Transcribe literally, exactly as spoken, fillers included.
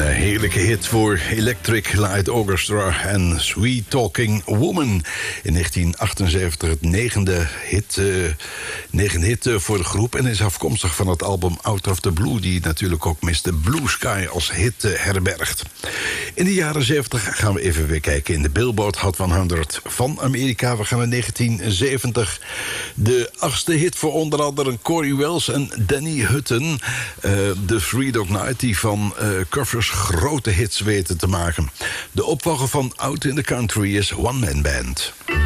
uh, heerlijke hit voor Electric Light Orchestra en Sweet Talking Woman. In negentien achtenzeventig het negende hit, uh, negende hit uh, voor de groep. En is afkomstig van het album Out of the Blue, die natuurlijk ook mister Blue Sky als hit uh, herbergt. In de jaren zeventig gaan we even weer kijken in de Billboard Hot honderd van Amerika. We gaan in negentien zeventig. De achtste hit voor onder andere Corey Wells en Danny Hutton. Uh, de Three Dog Night, die van uh, covers grote hits weten te maken. De opvolger van Out in the Country is One Man Band.